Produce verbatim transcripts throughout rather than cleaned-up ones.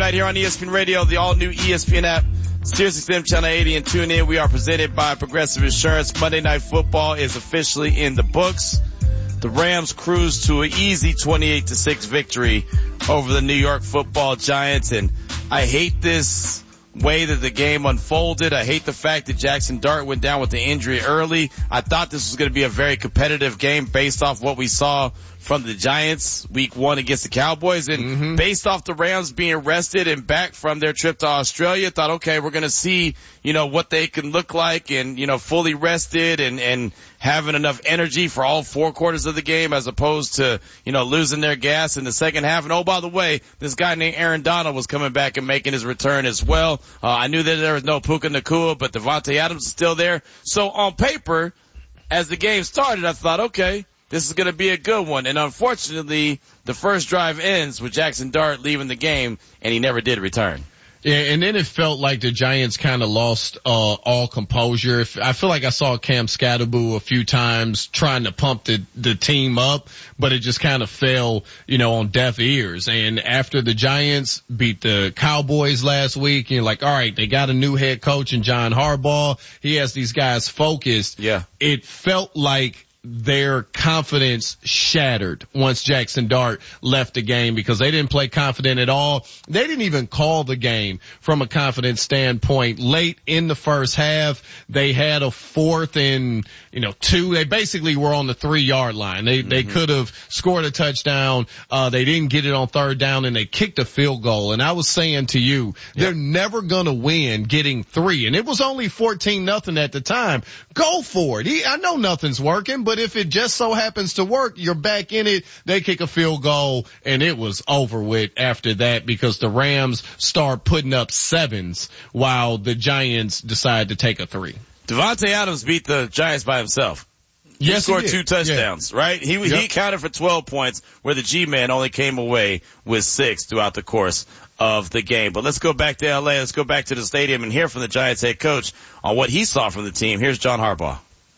right here on E S P N Radio, the all-new E S P N app, SiriusXM Channel eighty, and tune in. We are presented by Progressive Insurance. Monday Night Football is officially in the books. The Rams cruise to an easy twenty-eight to six victory over the New York Football Giants, and I hate this way that the game unfolded. I hate the fact that Jackson Dart went down with the injury early. I thought this was going to be a very competitive game based off what we saw from the Giants week one against the Cowboys, and mm-hmm. based off the Rams being rested and back from their trip to Australia, thought, okay, we're going to see, you know, what they can look like and, you know, fully rested and, and having enough energy for all four quarters of the game as opposed to, you know, losing their gas in the second half. And oh, by the way, this guy named Aaron Donald was coming back and making his return as well. Uh, I knew that there was no Puka Nacua, but Devontae Adams is still there. So on paper, as the game started, I thought, okay, this is going to be a good one. And unfortunately, the first drive ends with Jackson Dart leaving the game, and he never did return. Yeah, and then it felt like the Giants kind of lost uh all composure. I feel like I saw Cam Scatterboo a few times trying to pump the the team up, but it just kind of fell, you know, on deaf ears. And after the Giants beat the Cowboys last week, you're like, all right, they got a new head coach in John Harbaugh. He has these guys focused. Yeah. It felt like their confidence shattered once Jackson Dart left the game because they didn't play confident at all. They didn't even call the game from a confidence standpoint. Late in the first half, they had a fourth and, you know, two. They basically were on the three yard line. They, mm-hmm. they could have scored a touchdown. Uh, they didn't get it on third down and they kicked a field goal. And I was saying to you, yep. they're never going to win getting three. And it was only fourteen nothing at the time. Go for it. He, I know nothing's working, but But if it just so happens to work, you're back in it. They kick a field goal, and it was over with after that because the Rams start putting up sevens while the Giants decide to take a three. Devontae Adams beat the Giants by himself. He yes, scored he two touchdowns, yeah. right? He yep. he counted for twelve points, where the G-Man only came away with six throughout the course of the game. But let's go back to L A. Let's go back to the stadium and hear from the Giants head coach on what he saw from the team. Here's John Harbaugh.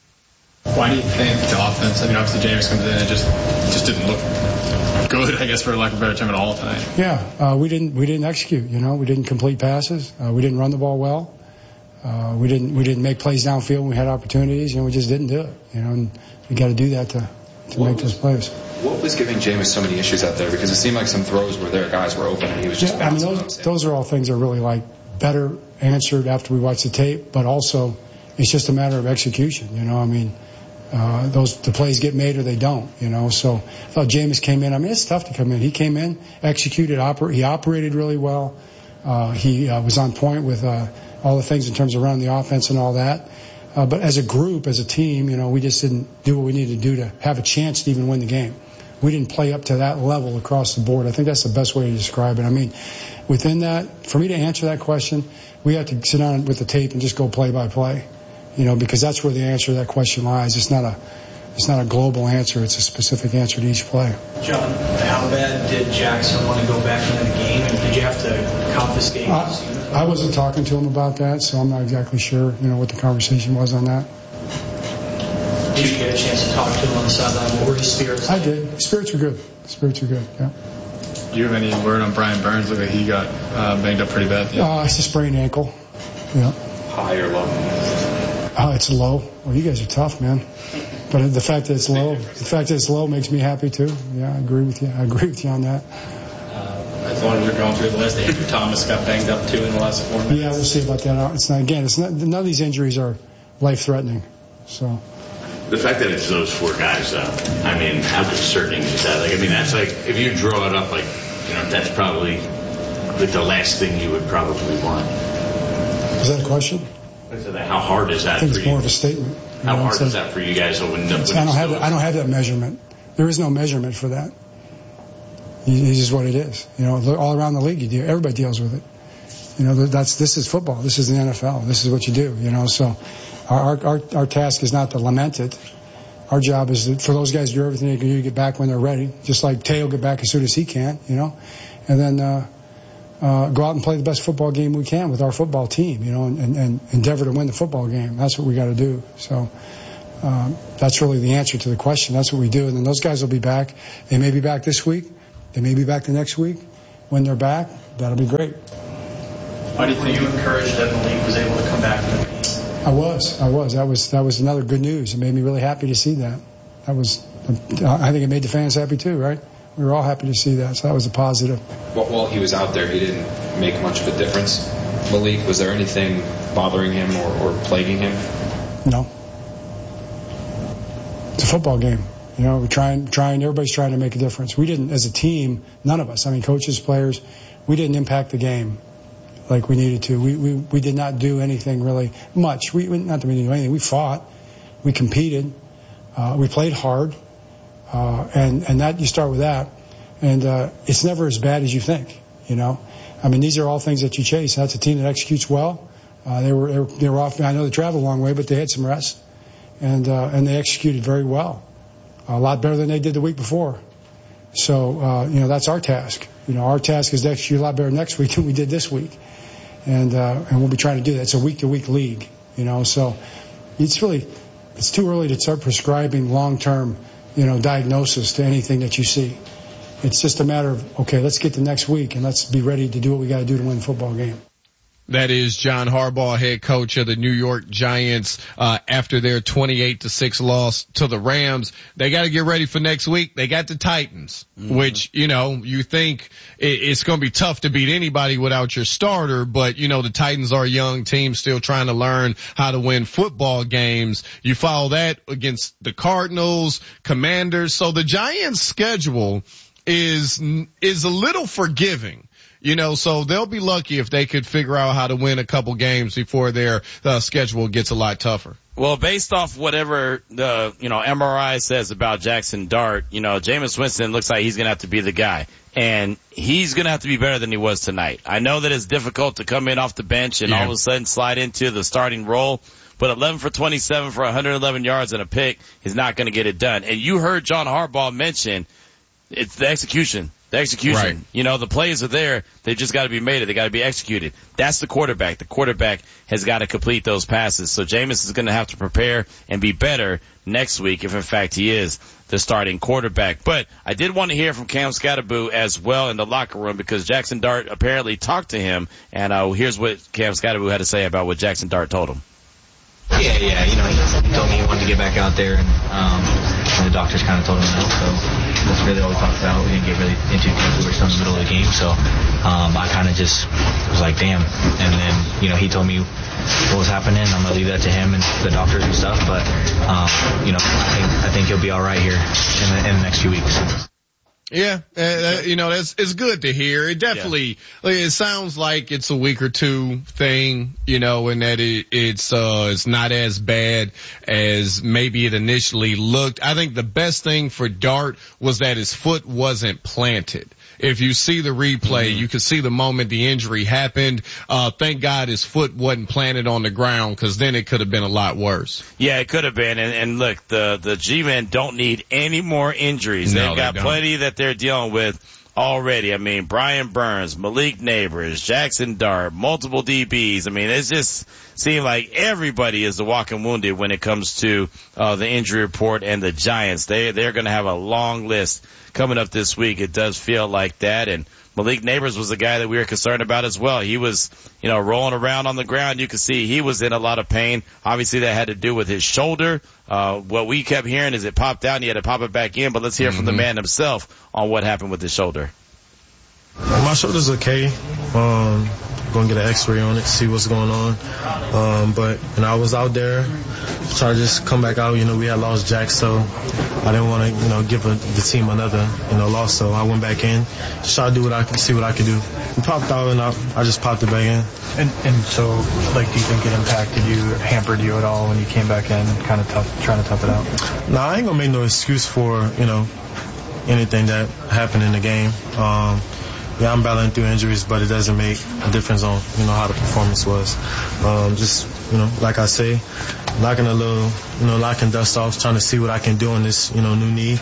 Why do you think the offense, I mean, obviously James comes in and just just didn't look good, I guess, for lack of a better term, at all tonight? Yeah, uh, we didn't we didn't execute, you know. We didn't complete passes. Uh, we didn't run the ball well. Uh, we didn't we didn't make plays downfield when we had opportunities, and we just didn't do it, you know. And we got to do that to, to make was, those plays. What was giving Jameis so many issues out there? Because it seemed like some throws where their guys were open and he was just yeah, bouncing. I mean, those, those are all things that are really, like, better answered after we watch the tape, but also it's just a matter of execution, you know. I mean, Uh, those, the plays get made or they don't, you know. So I thought Jameis came in. I mean, it's tough to come in. He came in, executed, oper- he operated really well. Uh, he uh, was on point with uh, all the things in terms of running the offense and all that. Uh, but as a group, as a team, you know, we just didn't do what we needed to do to have a chance to even win the game. We didn't play up to that level across the board. I think that's the best way to describe it. I mean, within that, for me to answer that question, we have to sit down with the tape and just go play by play. You know, because that's where the answer to that question lies. It's not a, it's not a global answer. It's a specific answer to each play. John, how bad did Jackson want to go back into the game, and did you have to confiscate uh, his uniform? I wasn't talking to him about that, so I'm not exactly sure, you know, what the conversation was on that. Did you get a chance to talk to him on the sideline? What were his spirits? I did. Spirits were good. Spirits were good. Yeah. Do you have any word on Brian Burns? Looked like he got uh, banged up pretty bad. Yeah. Uh, it's a sprained ankle. Yeah. High or low? Oh, it's low. Well, you guys are tough, man. But the fact that it's low, the fact that it's low makes me happy too. Yeah, I agree with you. I agree with you on that. Uh, as long as you're going through the list, Andrew Thomas got banged up too in the last four minutes. Yeah, we'll see about that. It's not again. It's not. None of these injuries are life-threatening. So. The fact that it's those four guys, though, I mean, how concerning is that? Like, I mean, that's like, if you draw it up, like, you know, that's probably like the last thing you would probably want. Is that a question? How hard is that I think for it's you? more of a statement. How hard is that for you guys? So when, when I don't have that, I don't have that measurement. There is no measurement for that. It's just what it is. You know, all around the league, you do. Everybody deals with it. You know, that's this is football. This is the N F L. This is what you do. You know, so our our our task is not to lament it. Our job is to, for those guys to do everything they can do to get back when they're ready. Just like Tay will get back as soon as he can. You know, and then. uh Uh, go out and play the best football game we can with our football team, you know, and, and, and endeavor to win the football game. That's what we got to do. So um, that's really the answer to the question. That's what we do. And then those guys will be back. They may be back this week. They may be back the next week. when they're back, that'll be great. Why do you think you encouraged that Malik was able to come back to the game? I was, I was. That was that was another good news. It made me really happy to see that. That was, I think it made the fans happy too, right? We were all happy to see that, so that was a positive. Well, while he was out there, he didn't make much of a difference. Malik, was there anything bothering him or, or plaguing him? No. It's a football game. You know, we're trying, trying, everybody's trying to make a difference. We didn't, as a team, none of us, I mean, coaches, players, we didn't impact the game like we needed to. We, we, we did not do anything really much. We, not that we didn't do anything. We fought. We competed. Uh, we played hard. Uh, and, and that, you start with that. And, uh, it's never as bad as you think, you know. I mean, these are all things that you chase. That's a team that executes well. Uh, they were, they were, they were off, I know they traveled a long way, but they had some rest. And, uh, and they executed very well. A lot better than they did the week before. So, uh, you know, that's our task. You know, our task is to execute a lot better next week than we did this week. And, uh, and we'll be trying to do that. It's a week to week league, you know, so it's really, it's too early to start prescribing long term, you know, diagnosis to anything that you see. It's just a matter of, okay, let's get to next week and let's be ready to do what we got to do to win the football game. That is John Harbaugh, head coach of the New York Giants, uh, after their twenty-eight to six loss to the Rams. They got to get ready for next week. They got the Titans, mm-hmm. which, you know, you think it's going to be tough to beat anybody without your starter, but, you know, the Titans are a young team still trying to learn how to win football games. You follow that against the Cardinals, Commanders. So the Giants' schedule is, is a little forgiving. You know, so they'll be lucky if they could figure out how to win a couple games before their uh, schedule gets a lot tougher. Well, based off whatever the, you know, M R I says about Jackson Dart, you know, Jameis Winston looks like he's going to have to be the guy. And he's going to have to be better than he was tonight. I know that it's difficult to come in off the bench and yeah. all of a sudden slide into the starting role, but eleven for twenty-seven for one hundred eleven yards and a pick is not going to get it done. And you heard John Harbaugh mention it's the execution. The execution. Right. You know, the plays are there. They just got to be made. They got to be executed. That's the quarterback. The quarterback has got to complete those passes. So Jameis is going to have to prepare and be better next week if, in fact, he is the starting quarterback. But I did want to hear from Cam Skattebo as well in the locker room because Jackson Dart apparently talked to him. And uh, here's what Cam Skattebo had to say about what Jackson Dart told him. Yeah, yeah, you know, he told me he wanted to get back out there, and, um, and the doctors kind of told him no, so that's really all we talked about. We didn't get really into it because we were still in the middle of the game, so um, I kind of just was like, damn. And then, you know, he told me what was happening. I'm going to leave that to him and the doctors and stuff, but, um, you know, I think, I think he'll be all right here in the, in the next few weeks. Yeah, uh, you know, that's, it's good to hear. It definitely, yeah. it sounds like it's a week or two thing, you know, and that it, it's, uh, it's not as bad as maybe it initially looked. I think the best thing for Dart was that his foot wasn't planted. If you see the replay, mm-hmm. you can see the moment the injury happened. Uh, thank God his foot wasn't planted on the ground because then it could have been a lot worse. Yeah, it could have been. And, and look, the, the G-men don't need any more injuries. No, They've got they plenty that they're dealing with already. I mean, Brian Burns, Malik Neighbors, Jackson Dart, multiple D Bs. I mean, it's just seems like everybody is the walking wounded when it comes to uh, the injury report and the Giants. They, they're going to have a long list coming up this week. It does feel like that. And Malik Neighbors was the guy that we were concerned about as well. He was, you know, rolling around on the ground. You could see he was in a lot of pain. Obviously that had to do with his shoulder. Uh, what we kept hearing is it popped out and he had to pop it back in, but let's hear mm-hmm. from the man himself on what happened with his shoulder. My shoulder's okay. Um, going to get an x-ray on it, see what's going on. Um, but, and I was out there, trying to just come back out. You know, we had lost Jack, so I didn't want to, you know, give a, the team another, you know, loss. So I went back in, just try to do what I could, see what I could do. We popped out and I, I just popped it back in. And, and so, like, do you think it impacted you, hampered you at all when you came back in, kind of tough, trying to tough it out? No, nah, I ain't gonna make no excuse for, you know, anything that happened in the game. Um, Yeah, I'm battling through injuries, but it doesn't make a difference on, you know, how the performance was. Um, just, you know, like I say, knocking a little, you know, knocking dust off, trying to see what I can do on this, you know, new knee.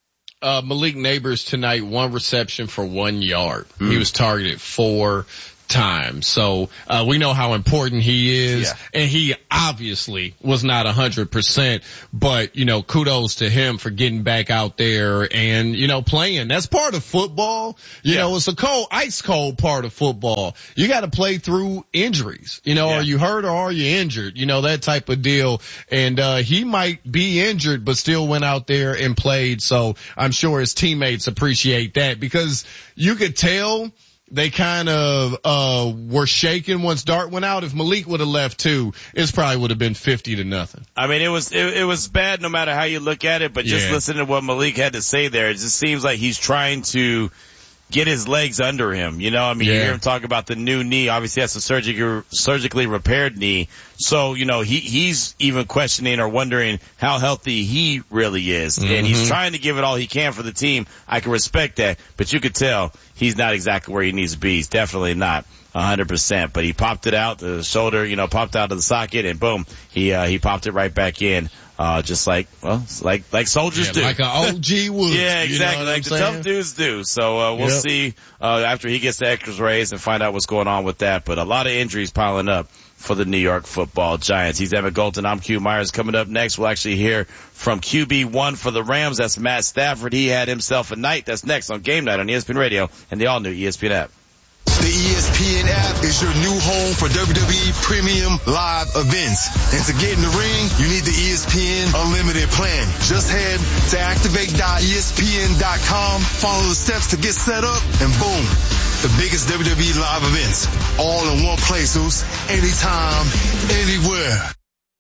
Uh, Malik Neighbors tonight, one reception for one yard. Mm. He was targeted four time. So, uh, we know how important he is. Yeah. And he obviously was not a hundred percent, but, you know, kudos to him for getting back out there and, you know, playing. That's part of football. You Yeah. know, it's a cold, ice cold part of football. You got to play through injuries. You know, Yeah. are you hurt or are you injured? You know, that type of deal. And, uh, he might be injured, but still went out there and played. So I'm sure his teammates appreciate that because you could tell they kind of, uh, were shaken once Dart went out. If Malik would have left too, it probably would have been fifty to nothing. I mean, it was, it, it was bad no matter how you look at it, but just Yeah. listening to what Malik had to say there, it just seems like he's trying to get his legs under him. You know, I mean, you Yeah. hear him talk about the new knee. Obviously, that's a surgically, surgically repaired knee. So, you know, he, he's even questioning or wondering how healthy he really is. Mm-hmm. And he's trying to give it all he can for the team. I can respect that, but you could tell he's not exactly where he needs to be. He's definitely not a hundred percent, but he popped it out, the shoulder, you know, popped out of the socket and boom, he, uh, he popped it right back in. Uh, just like, well, like, like soldiers Yeah, do. like an O G would. Yeah, you exactly. know Like the saying? tough dudes do. So, uh, we'll Yep. see, uh, after he gets the X-rays and find out what's going on with that. But a lot of injuries piling up for the New York Football Giants. He's Evan Golden. I'm Q Myers. Coming up next, we'll actually hear from Q B one for the Rams. That's Matt Stafford. He had himself a night. That's next on Game Night on E S P N Radio and the all-new E S P N app. The E S P N app is your new home for W W E Premium Live events. And to get in the ring, you need the E S P N Unlimited plan. Just head to activate dot E S P N dot com, follow the steps to get set up, and boom, the biggest W W E live events all in one place, Zeus. Anytime, anywhere.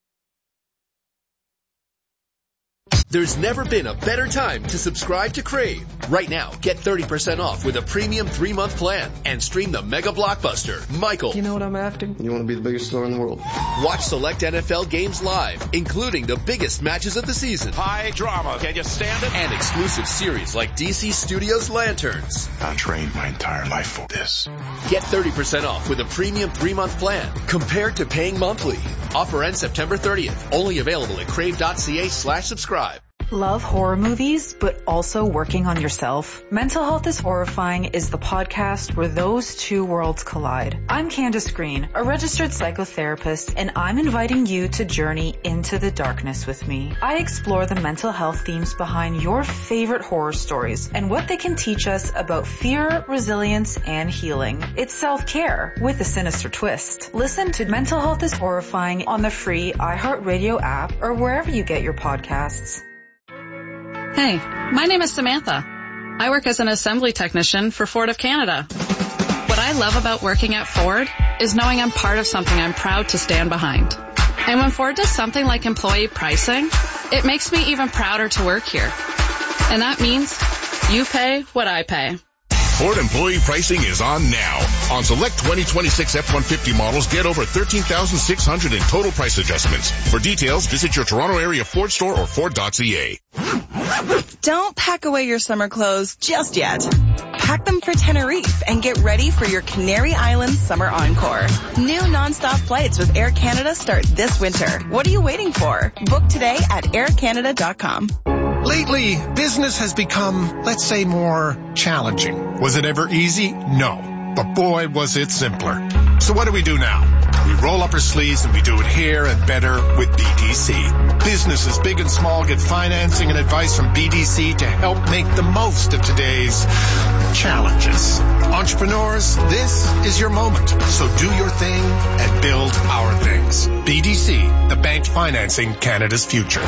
There's never been a better time to subscribe to Crave. Right now, get thirty percent off with a premium three-month plan and stream the mega blockbuster, Michael. You know what I'm after? You want to be the biggest star in the world. Watch select N F L games live, including the biggest matches of the season. High drama. Can you stand it? And exclusive series like D C Studios Lanterns. I trained my entire life for this. Get thirty percent off with a premium three-month plan compared to paying monthly. Offer ends September thirtieth. Only available at crave dot c a slash subscribe. Love horror movies, but also working on yourself? Mental Health is Horrifying is the podcast where those two worlds collide. I'm Candace Green, a registered psychotherapist, and I'm inviting you to journey into the darkness with me. I explore the mental health themes behind your favorite horror stories and what they can teach us about fear, resilience, and healing. It's self-care with a sinister twist. Listen to Mental Health is Horrifying on the free iHeartRadio app or wherever you get your podcasts. Hey, my name is Samantha. I work as an assembly technician for Ford of Canada. What I love about working at Ford is knowing I'm part of something I'm proud to stand behind. And when Ford does something like employee pricing, it makes me even prouder to work here. And that means you pay what I pay. Ford employee pricing is on now. On select twenty twenty-six F one fifty models, get over thirteen thousand six hundred in total price adjustments. For details, visit your Toronto area Ford store or Ford dot c a. Don't pack away your summer clothes just yet. Pack them for Tenerife and get ready for your Canary Islands summer encore. New nonstop flights with Air Canada start this winter. What are you waiting for? Book today at air canada dot com. Lately, business has become, let's say, more challenging. Was it ever easy? No. But boy, was it simpler. So what do we do now? We roll up our sleeves and we do it here and better with B D C. Businesses big and small get financing and advice from B D C to help make the most of today's challenges. Entrepreneurs, this is your moment. So do your thing and build our things. B D C, the bank financing Canada's future.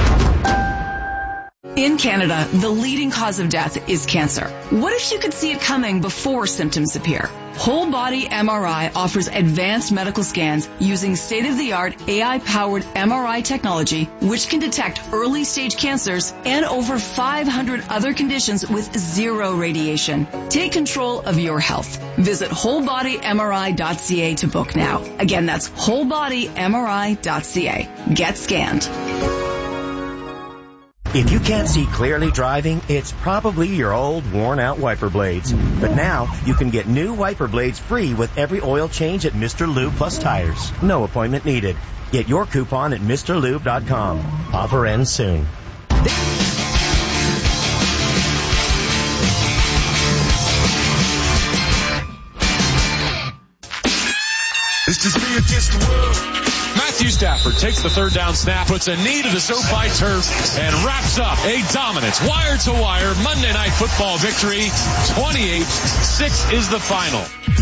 In Canada, the leading cause of death is cancer. What if you could see it coming before symptoms appear? Whole Body M R I offers advanced medical scans using state-of-the-art A I-powered M R I technology, which can detect early-stage cancers and over five hundred other conditions with zero radiation. Take control of your health. Visit whole body M R I dot c a to book now. Again, that's whole body M R I dot c a. Get scanned. If you can't see clearly driving, it's probably your old worn-out wiper blades. But now, you can get new wiper blades free with every oil change at Mister Lube Plus Tires. No appointment needed. Get your coupon at Mr Lube dot com. Offer ends soon. It's just me against the world. Matthew Stafford takes the third down snap, puts a knee to the SoFi turf, and wraps up a dominant wire-to-wire Monday Night Football victory. twenty-eight six is the final.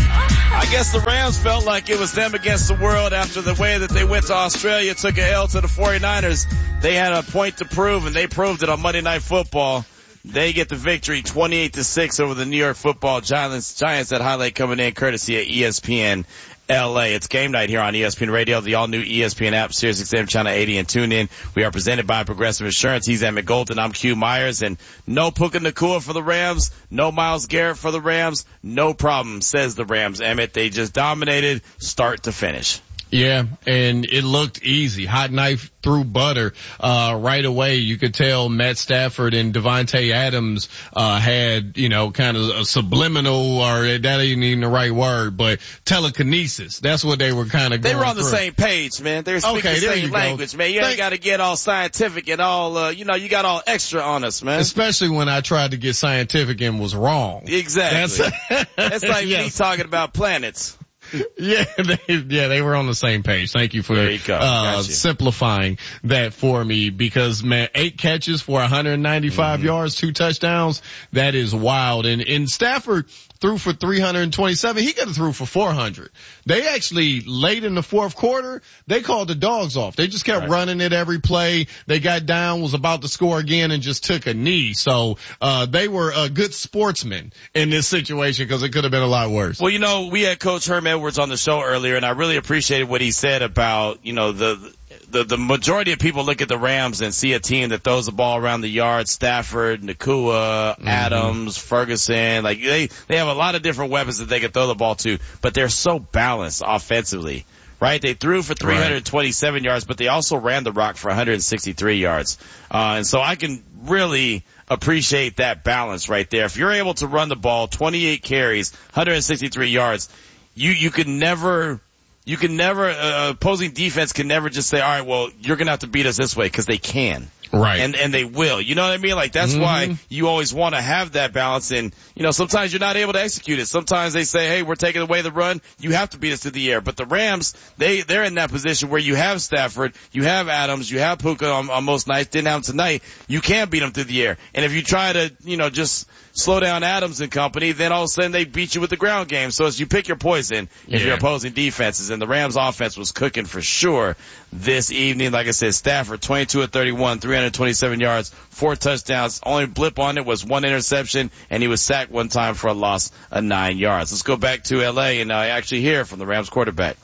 I guess the Rams felt like it was them against the world after the way that they went to Australia, took a L to the 49ers. They had a point to prove, and they proved it on Monday Night Football. They get the victory twenty-eight to six over the New York Football Giants. Giants, that highlight coming in courtesy of E S P N L A. It's game night here on E S P N Radio, the all-new E S P N app, Sirius X M Channel eighty, and tune in. We are presented by Progressive Insurance. He's Emmett Golden. I'm Q Myers, and no Puka Nacua for the Rams, no Myles Garrett for the Rams, no problem, says the Rams. Emmett, they just dominated start to finish. Yeah, and it looked easy. Hot knife through butter, uh, right away. You could tell Matt Stafford and Devontae Adams, uh, had, you know, kind of a subliminal, or that ain't even the right word, but telekinesis. That's what they were kind of going They were on the through. same page, man. They were speaking Okay, the there same you language, go. man. You Thank- ain't got to get all scientific and all, uh, you know, you got all extra on us, man. Especially when I tried to get scientific and was wrong. Exactly. That's, That's like me yes. talking about planets. Yeah, they, yeah, they were on the same page. Thank you for There you go. uh, Gotcha. simplifying that for me, because man, eight catches for one hundred ninety-five Mm-hmm. yards, two touchdowns. That is wild. And, and Stafford threw for three hundred twenty-seven. He could have threw for four hundred. They actually, late in the fourth quarter, they called the dogs off. They just kept Right. running it every play. They got down, was about to score again, and just took a knee. So, uh, they were a good sportsmen in this situation, because it could have been a lot worse. Well, you know, we had Coach Herm Edwards on the show earlier, and I really appreciated what he said about, you know, the, the, the majority of people look at the Rams and see a team that throws the ball around the yard. Stafford, Nacua, Mm-hmm. Adams, Ferguson, like they, they have a lot of different weapons that they can throw the ball to, but they're so balanced offensively. Right? They threw for three hundred twenty-seven yards, but they also ran the rock for one hundred sixty-three yards. Uh, and so I can really appreciate that balance right there. If you're able to run the ball, twenty-eight carries, one hundred sixty-three yards, you, you can never, you can never, uh, opposing defense can never just say, all right, well, you're going to have to beat us this way, because they can. Right. And, and they will. You know what I mean? Like, that's Mm-hmm. why you always want to have that balance. And, you know, sometimes you're not able to execute it. Sometimes they say, hey, we're taking away the run. You have to beat us to the air. But the Rams, they, they're in that position where you have Stafford, you have Adams, you have Puka on, on most nights, didn't have him tonight. You can beat them through the air. And if you try to, you know, just slow down Adams and company, then all of a sudden they beat you with the ground game. So as you pick your poison if Yeah. you're opposing defenses. And the Rams offense was cooking for sure this evening. Like I said, Stafford, twenty-two of thirty-one, three hundred twenty-seven yards, four touchdowns. Only blip on it was one interception, and he was sacked one time for a loss of nine yards. Let's go back to L A and uh, actually hear from the Rams quarterback.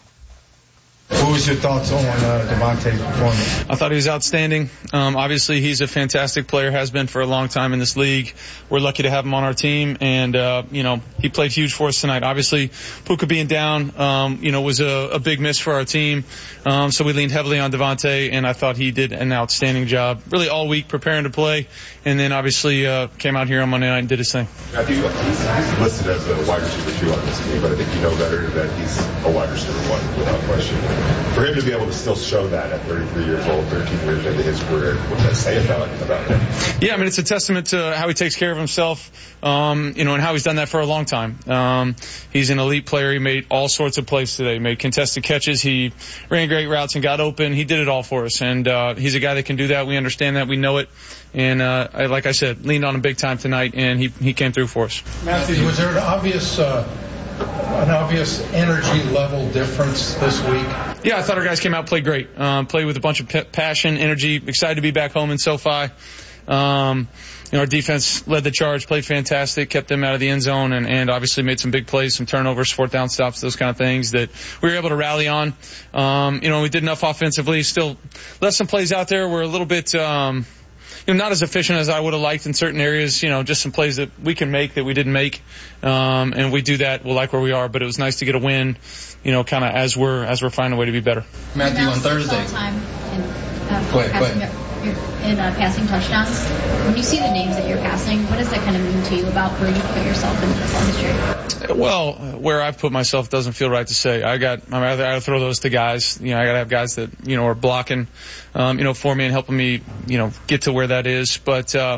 What was your thoughts on uh, Devontae's performance? I thought he was outstanding. Um, obviously, he's a fantastic player, has been for a long time in this league. We're lucky to have him on our team, and, uh, you know, he played huge for us tonight. Obviously, Puka being down, um, you know, was a, a big miss for our team. Um, so we leaned heavily on Devontae, and I thought he did an outstanding job really all week preparing to play, and then obviously uh, came out here on Monday night and did his thing. Matthew, he's listed as a wide receiver two on this team, but I think you know better that he's a wide receiver one without question. For him to be able to still show that at thirty-three years old, thirteen years into his career, what does that say about, about him? Yeah, I mean, it's a testament to how he takes care of himself, um, you know, and how he's done that for a long time. Um, he's an elite player. He made all sorts of plays today. He made contested catches. He ran great routes and got open. He did it all for us. And, uh, he's a guy that can do that. We understand that. We know it. And, uh, I, like I said, leaned on him big time tonight, and he, he came through for us. Matthew, was there an obvious, uh, an obvious energy level difference this week? Yeah, I thought our guys came out, played great. Um, played with a bunch of p- passion, energy, excited to be back home in SoFi. Um, you know, our defense led the charge, played fantastic, kept them out of the end zone, and, and obviously made some big plays, some turnovers, fourth down stops, those kind of things that we were able to rally on. Um, you know, we did enough offensively. Still left some plays out there. We're a little bit, um, you know, not as efficient as I would have liked in certain areas. You know, just some plays that we can make that we didn't make. Um, and we do that. We'll like where we are, but it was nice to get a win, you know, kind of as we're, as we're finding a way to be better. Matthew, on Thursday. Time in, uh, go ahead, passing, go ahead. In uh, passing touchdowns. When you see the names that you're passing, what does that kind of mean to you about where you put yourself in this industry? Well, where I've put myself doesn't feel right to say. I got, I rather I throw those to guys. You know, I got to have guys that, you know, are blocking, um, you know, for me and helping me, you know, get to where that is. But, uh,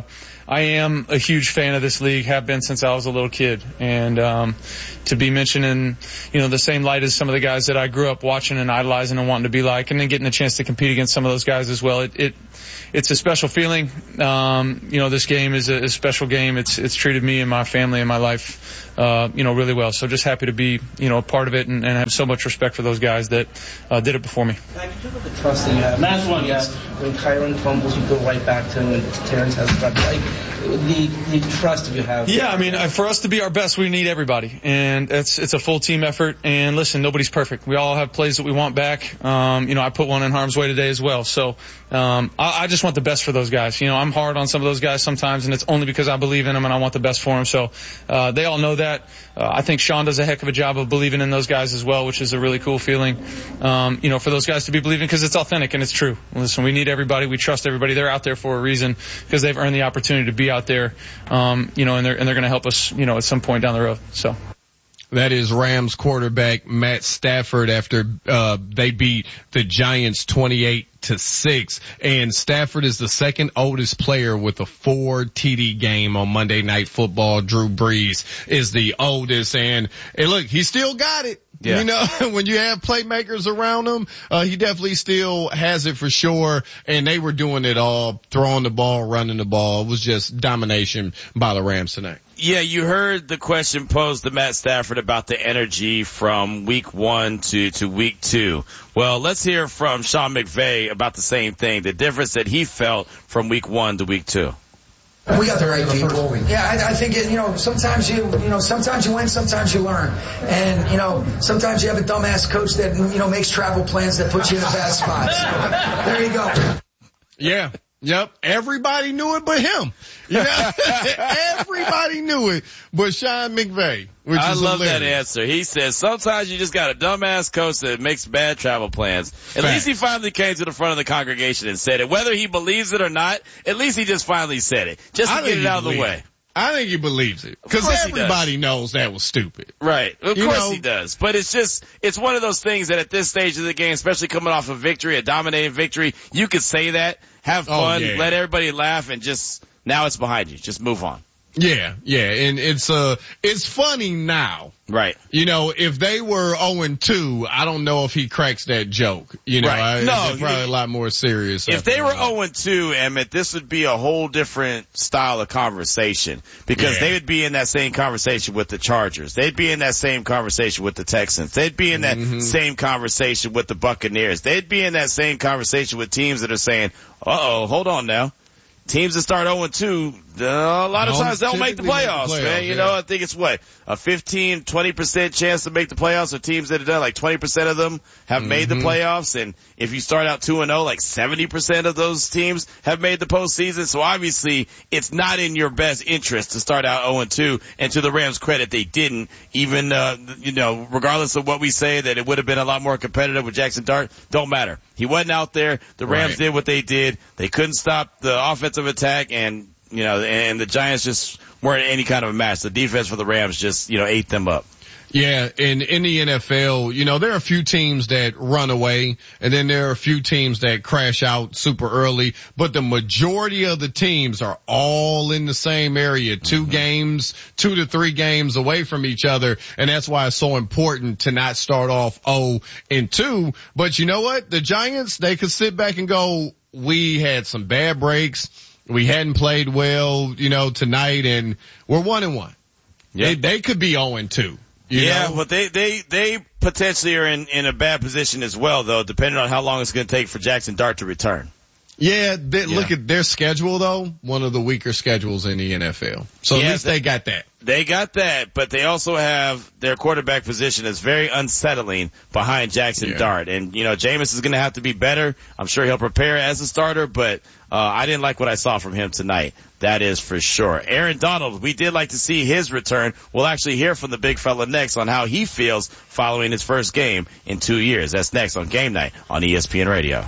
I am a huge fan of this league, have been since I was a little kid. And um, to be mentioned in, you know, the same light as some of the guys that I grew up watching and idolizing and wanting to be like, and then getting a chance to compete against some of those guys as well, it, it it's a special feeling. Um, you know, this game is a, a special game. It's it's treated me and my family and my life, uh, you know, really well. So just happy to be, you know, a part of it, and, and have so much respect for those guys that uh, did it before me. Can you talk about the trust that you have? Last one, yes. When Kyron fumbles, you go right back to him. When Terrence has a like the the trust you have. Yeah, I mean, for us to be our best, we need everybody, and it's it's a full team effort. And listen, nobody's perfect. We all have plays that we want back. Um, you know, I put one in harm's way today as well. So um, I, I just want the best for those guys. You know, I'm hard on some of those guys sometimes, and it's only because I believe in them and I want the best for them. So uh, they all know that. Uh, I think Sean does a heck of a job of believing in those guys as well, which is a really cool feeling. Um, you know, for those guys to be believing, because it's authentic and it's true. Listen, we need everybody. We trust everybody. They're out there for a reason because they've earned the opportunity to be out there. Um, you know, and they're and they're going to help us, you know, at some point down the road. So. That is Rams quarterback Matt Stafford after uh they beat the Giants twenty-eight to six. And Stafford is the second oldest player with a four T D game on Monday Night Football. Drew Brees is the oldest, and and look, he still got it. Yeah. You know, when you have playmakers around him, uh, he definitely still has it for sure. And they were doing it all, throwing the ball, running the ball. It was just domination by the Rams tonight. Yeah, you heard the question posed to Matt Stafford about the energy from week one to, to week two. Well, let's hear from Sean McVay about the same thing, the difference that he felt from week one to week two. We got the right people. Yeah, I, I think, it, you know, sometimes you, you know, sometimes you win, sometimes you learn. And, you know, sometimes you have a dumbass coach that, you know, makes travel plans that puts you in a bad spot. So, there you go. Yeah. Yep. Everybody knew it but him. You know, everybody knew it but Sean McVay. Which I is love hilarious. that answer. He says sometimes you just got a dumbass coach that makes bad travel plans. At Fact. least he finally came to the front of the congregation and said it. Whether he believes it or not, at least he just finally said it. Just to I get it out of the believes way. It. I think he believes it. Because everybody knows that was stupid. Right. Of you course know, he does. But it's just, it's one of those things that at this stage of the game, especially coming off a victory, a dominating victory, you could say that, have fun, oh, yeah. let everybody laugh, and just, now it's behind you. Just move on. Yeah, yeah, and it's uh it's funny now. Right. You know, if they were oh and two, I don't know if he cracks that joke. You know, right. I, no, it's probably a lot more serious. If they were oh and two, Emmett, this would be a whole different style of conversation because yeah. they would be in that same conversation with the Chargers. They'd be in that same conversation with the Texans. They'd be in that mm-hmm. same conversation with the Buccaneers. They'd be in that same conversation with teams that are saying, uh-oh, hold on now. Teams that start oh and two, uh, a lot of times they'll make the playoffs, make the playoffs man. You yeah. know, I think it's what, a fifteen, twenty percent chance to make the playoffs, or teams that have done like twenty percent of them have mm-hmm. made the playoffs. And if you start out two and oh, like seventy percent of those teams have made the postseason. So obviously it's not in your best interest to start out oh and two. And to the Rams' credit, they didn't. Even, uh, you know, regardless of what we say that it would have been a lot more competitive with Jackson Dart, don't matter. He wasn't out there. The Rams right. did what they did. They couldn't stop the offensive attack, and you know, and the Giants just weren't any kind of a match. The defense for the Rams just, you know, ate them up. Yeah, and in the N F L, you know, there are a few teams that run away, and then there are a few teams that crash out super early, but the majority of the teams are all in the same area, two mm-hmm. games, two to three games away from each other, and that's why it's so important to not start off oh and two. But you know what? The Giants, they could sit back and go, we had some bad breaks. We hadn't played well, you know, tonight, and we're one and one. Yeah. They, they could be oh and two. You yeah, know? but they, they, they potentially are in, in a bad position as well, though, depending on how long it's going to take for Jackson Dart to return. Yeah, they, yeah, look at their schedule, though. One of the weaker schedules in the N F L. So yeah, at least they, they got that. They got that, but they also have their quarterback position is very unsettling behind Jackson yeah. Dart. And, you know, Jameis is going to have to be better. I'm sure he'll prepare as a starter, but uh I didn't like what I saw from him tonight. That is for sure. Aaron Donald, we did like to see his return. We'll actually hear from the big fella next on how he feels following his first game in two years. That's next on Game Night on E S P N Radio.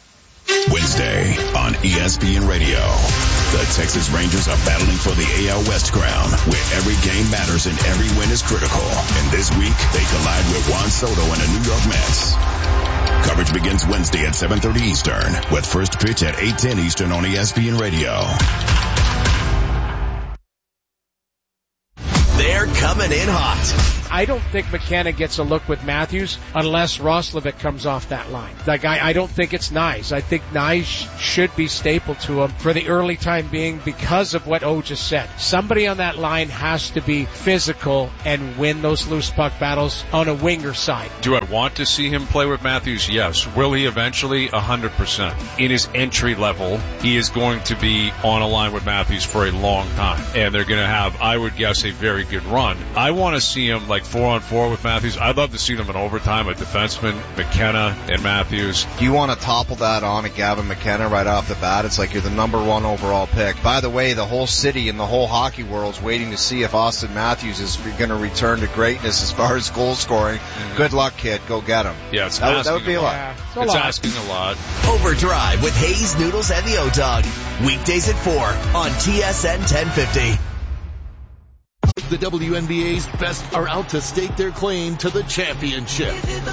Wednesday on E S P N Radio. The Texas Rangers are battling for the A L West crown, where every game matters and every win is critical. And this week, they collide with Juan Soto and the New York Mets. Coverage begins Wednesday at seven thirty Eastern, with first pitch at eight ten Eastern on E S P N Radio. coming in hot. I don't think McKenna gets a look with Matthews unless Roslovic comes off that line. Like, I, I don't think it's Nyes. I think Nyes should be staple to him for the early time being because of what O just said. Somebody on that line has to be physical and win those loose puck battles on a winger side. Do I want to see him play with Matthews? Yes. Will he eventually? one hundred percent. In his entry level, he is going to be on a line with Matthews for a long time. And they're going to have, I would guess, a very good run. I want to see him like four on four with Matthews. I'd love to see them in overtime, a defenseman, McKenna and Matthews. Do you want to topple that on to Gavin McKenna right off the bat? It's like you're the number one overall pick. By the way, the whole city and the whole hockey world's waiting to see if Austin Matthews is going to return to greatness as far as goal scoring. Mm-hmm. Good luck, kid. Go get him. Yeah, it's that, asking that would be a lot. Yeah, it's a it's lot. asking a lot. Overdrive with Hayes, Noodles, and the O-Dog. Weekdays at four on T S N ten fifty. The W N B A's best are out to stake their claim to the championship.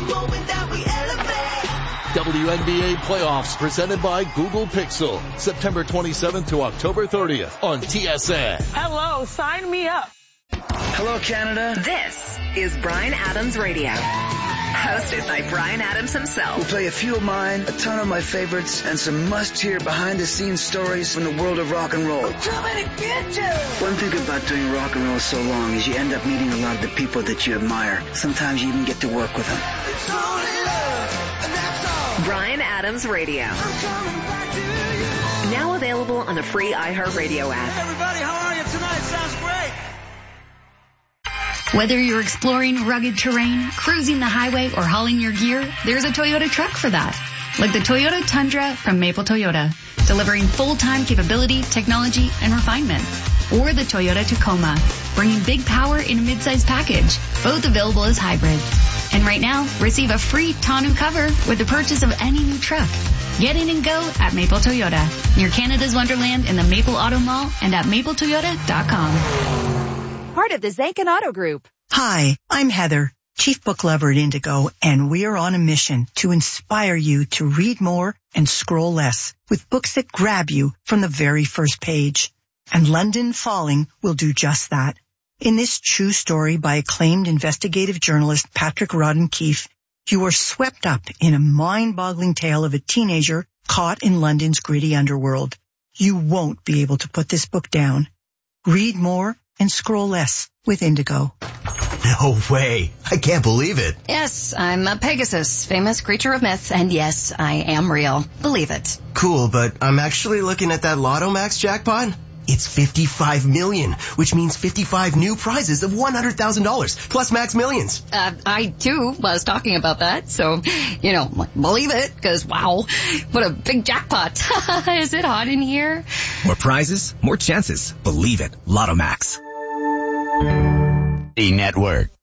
W N B A playoffs presented by Google Pixel. September twenty-seventh to October thirtieth on T S N. Hello, sign me up. Hello, Canada. This is Bryan Adams Radio. Hosted by Bryan Adams himself. We'll play a few of mine, a ton of my favorites, and some must-hear behind-the-scenes stories from the world of rock and roll. I'm coming to get you! One thing about doing rock and roll so long is you end up meeting a lot of the people that you admire. Sometimes you even get to work with them. It's only love, and that's all. Bryan Adams Radio. I'm coming back to you. Now available on the free iHeartRadio app. Hey, everybody, how are you tonight? Sounds great. Whether you're exploring rugged terrain, cruising the highway, or hauling your gear, there's a Toyota truck for that. Like the Toyota Tundra from Maple Toyota, delivering full-time capability, technology, and refinement. Or the Toyota Tacoma, bringing big power in a midsize package, both available as hybrid. And right now, receive a free tonneau cover with the purchase of any new truck. Get in and go at Maple Toyota, near Canada's Wonderland in the Maple Auto Mall and at maple toyota dot com. Part of the Zankin Auto Group. Hi, I'm Heather, Chief Book Lover at Indigo, and we are on a mission to inspire you to read more and scroll less with books that grab you from the very first page. And London Falling will do just that. In this true story by acclaimed investigative journalist Patrick Rodden Keefe, you are swept up in a mind-boggling tale of a teenager caught in London's gritty underworld. You won't be able to put this book down. Read more and scroll less with Indigo. No way. I can't believe it. Yes, I'm a Pegasus, famous creature of myth, and yes, I am real. Believe it. Cool, but I'm actually looking at that Lotto Max jackpot. It's fifty-five million, which means fifty-five new prizes of one hundred thousand dollars, plus Max Millions. Uh, I, too, was talking about that, so, you know, believe it, because, wow, what a big jackpot. Is it hot in here? More prizes, more chances. Believe it. Lotto Max. E Network.